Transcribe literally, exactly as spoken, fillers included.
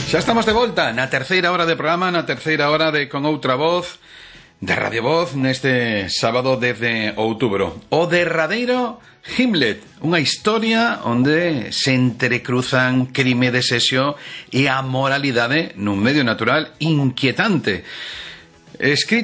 Xa estamos de volta na terceira hora de programa, na terceira hora de Con Outra Voz, de Radio Voz, neste sábado dez de outubro. O derradeiro Gimlet, unha historia onde se entrecruzan crime de sexo e a moralidade nun medio natural inquietante. Escrito